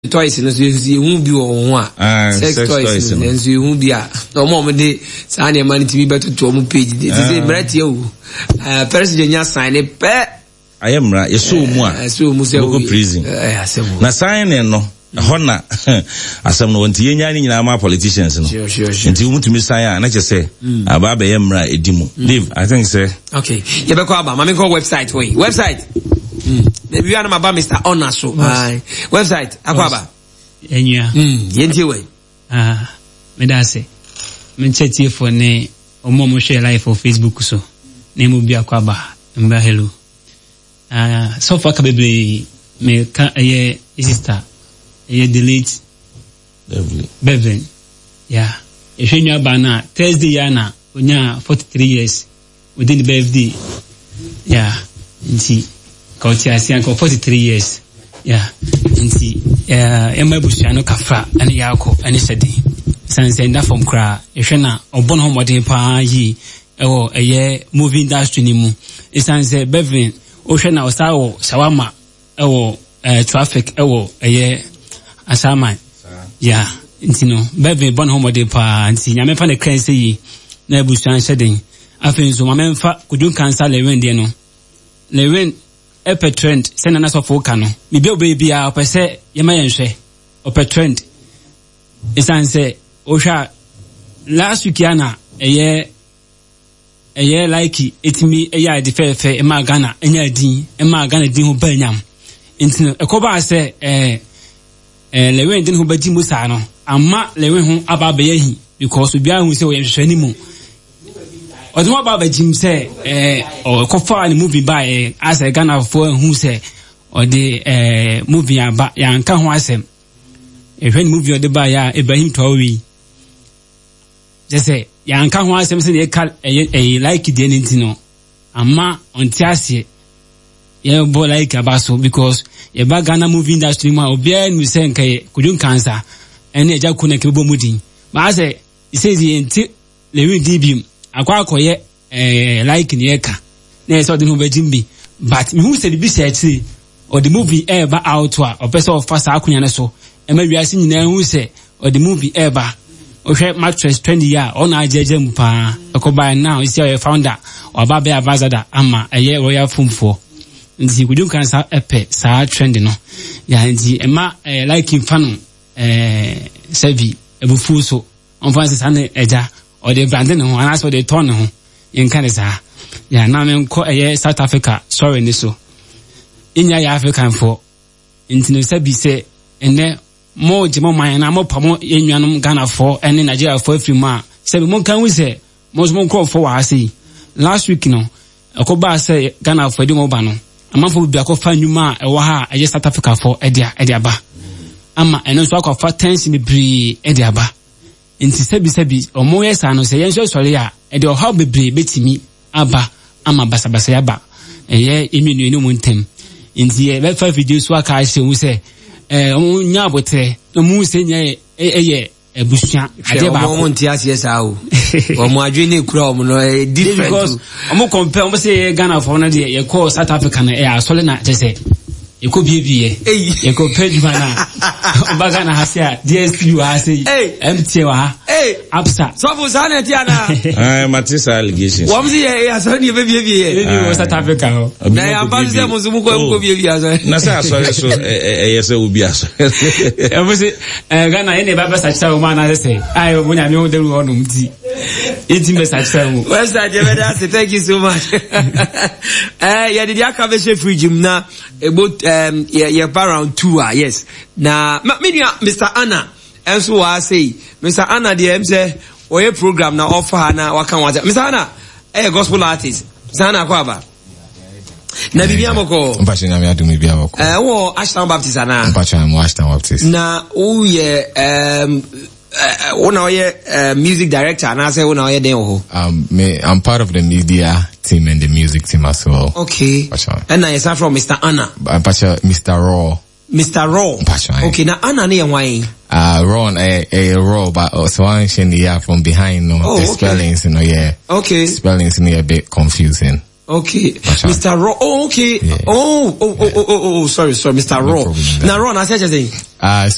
toys no so you bi wo ho a sex toys no so you bi a no mo de sa na man tv beto to mo page dey say mrati o president nya sign e pe ayemra yeso mu a so mu se go prison na sign no hona asem no wonti yenya ni nyina ma politicians no nti umutumi sign a na che say aba be yemra edimu Dave I think say okay ye be ko aba ma me ko website maybe you are my Mr. Honor so website akwaba enua yenti we me da say me chetie for ne omo share live for Facebook so na mo bi akwaba mba hello so far ka bebre me ka ye sister ye delete Beverly yeah ehwenua ba na Thursday ya na onya 43 years within the birthday yeah nti Kauti asian ko 43 years yeah nti ema busuano kafra ene yako ene sedi sanse nda from kra ehwe na obon ho modern pa yi ewo eye movie industry ni mu sanse Bevin ohwe na osawo shawama ewo traffic ewo eye asama yeah nti no Bevin bon ho modern pa nti nyame pa ne kran se yi na busuan shedin afin so mamemfa kudun cancer lewen de no lewen epe trend send na so for no bibi obebi a opese yema yenhwe ope trend isanse ohwa last week yana eye like etimi eye de fefe e ma Ghana enya din e ma Ghana din ho banyam intino ekoba ase lewen din ho badi musa no amma lewen ho aba be yahi because obi ahu se o yenhwe ni mu Oduma baba Jim say or kofa ni movie by as a Ghana for who say or the movie aba ya nka ho asem when movie or the by ya Ibrahim Traore just say ya nka ho asem say e like the anything no amma on tiase ya bo like abaso because e ba Ghana movie industry ma obi an say nka kudun cancer ene eja kuna ke bo mudin ba say he says the lewi dibim akwa akoye like ni eka na so de no bajimbi but me who said be say or the movie ever out wa o person of fast akunya ne so e ma wiase nyina hu say or the movie ever o hwe mattress 20 year on ajeje mpa akoba now is your founder or baba ambassador ama eye royal fumfo nti kudun cancer epe sa trend no ya nti e ma like infano sevi ebufu so on fancy san eja or the brand no and as for the turn ho in Canada ya na me nko South Africa sorry ni so inya ya African for intino sabi say ene mo jemo man na mo pamo ennuanom Ghana for ene Nigeria for afima sabi mo kan we say mo nko for wa say last week no akoba say Ghana for di mo ba no amafo bi akofa nwuma e wa ha South Africa for edia ba ama ene so akofa tension bri edia ba nti sebi omo yesa no se yenso sori a e de oha bebre betimi aba ama basabasa ya ba eye eminu enu muntem nti e be fa video so aka se wu se omo nya abotre no mu se nya eye ebusua ade ba omo nti asiesa o omo adwene kura omo no different because omo compare omo se Ghana for na de ye call South Africa na asole na je e ko biebie e ko page mana obaga na hasia DSTV wa hasi MT wa absa so for sana ti ana matisa allegations wamzi ya so ni biebie ni South Africa ho na ya bazu se muzumu ko biebie aso na sa so yese obi aso e mo se Ghana ene baba sacha o ma na se ai o nya me o deru onu mti iti me sacha mo what's that you thank you so much ya did ya ka be free gym na about around 2 yes na me Mr. Anna enso wa say Mr. Anna the say oye program na offer na wakan wa Mr. Anna gospel artist Mr. Anna kwaba na bibia moko mpache na me adu me bia moko wo Ashton Baptist ana mpache na Ashton Baptist na o ye music director and I say I'm part of the media team and the music team as well. Okay. And I start from Mr. Anna. Mr. Raw. Mr. Raw. Okay, now Anna ni why? Raw Raw, but so I'm from behind, no. The spellings, yeah. Okay. Spellings a bit confusing. Okay. Mr. Raw. Oh, okay. Yeah. Oh, sorry, Mr. Raw. Now Raw, I said